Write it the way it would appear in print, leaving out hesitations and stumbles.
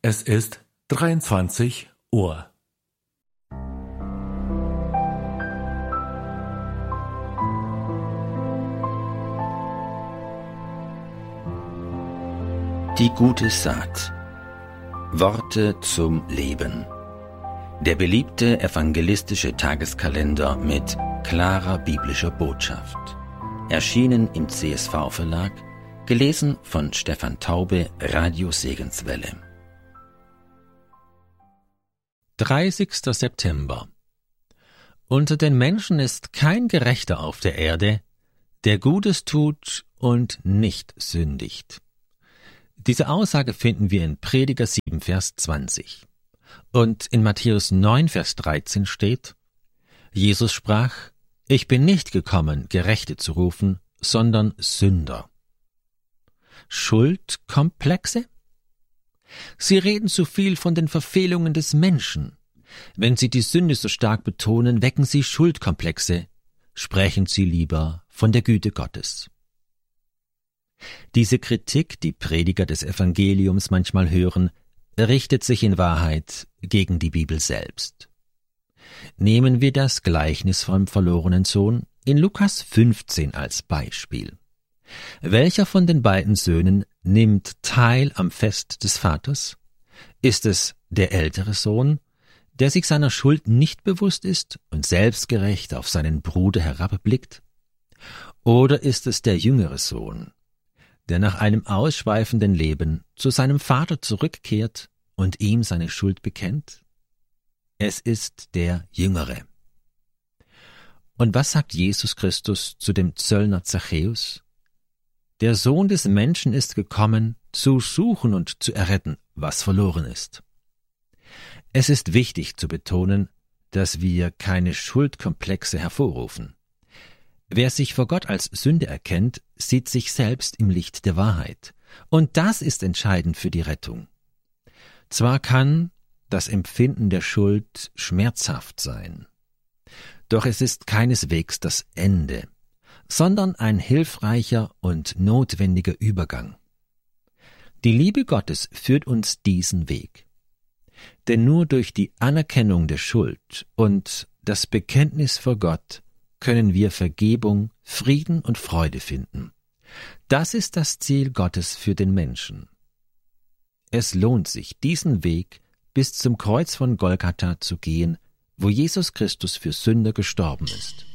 Es ist 23 Uhr. Die gute Saat. Worte zum Leben. Der beliebte evangelistische Tageskalender mit klarer biblischer Botschaft. Erschienen im CSV-Verlag, gelesen von Stefan Taube, Radio Segenswelle. 30. September. Unter den Menschen ist kein Gerechter auf der Erde, der Gutes tut und nicht sündigt. Diese Aussage finden wir in Prediger 7, Vers 20. Und in Matthäus 9, Vers 13 steht: Jesus sprach: Ich bin nicht gekommen, Gerechte zu rufen, sondern Sünder. Schuldkomplexe? Sie reden zu viel von den Verfehlungen des Menschen. Wenn Sie die Sünde so stark betonen, wecken Sie Schuldkomplexe. Sprechen Sie lieber von der Güte Gottes. Diese Kritik, die Prediger des Evangeliums manchmal hören, richtet sich in Wahrheit gegen die Bibel selbst. Nehmen wir das Gleichnis vom verlorenen Sohn in Lukas 15 als Beispiel. Welcher von den beiden Söhnen nimmt teil am Fest des Vaters? Ist es der ältere Sohn, der sich seiner Schuld nicht bewusst ist und selbstgerecht auf seinen Bruder herabblickt? Oder ist es der jüngere Sohn, der nach einem ausschweifenden Leben zu seinem Vater zurückkehrt und ihm seine Schuld bekennt? Es ist der Jüngere. Und was sagt Jesus Christus zu dem Zöllner Zachäus? Der Sohn des Menschen ist gekommen, zu suchen und zu erretten, was verloren ist. Es ist wichtig zu betonen, dass wir keine Schuldkomplexe hervorrufen. Wer sich vor Gott als Sünde erkennt, sieht sich selbst im Licht der Wahrheit. Und das ist entscheidend für die Rettung. Zwar kann das Empfinden der Schuld schmerzhaft sein, doch es ist keineswegs das Ende, sondern ein hilfreicher und notwendiger Übergang. Die Liebe Gottes führt uns diesen Weg. Denn nur durch die Anerkennung der Schuld und das Bekenntnis vor Gott können wir Vergebung, Frieden und Freude finden. Das ist das Ziel Gottes für den Menschen. Es lohnt sich, diesen Weg bis zum Kreuz von Golgatha zu gehen, wo Jesus Christus für Sünder gestorben ist.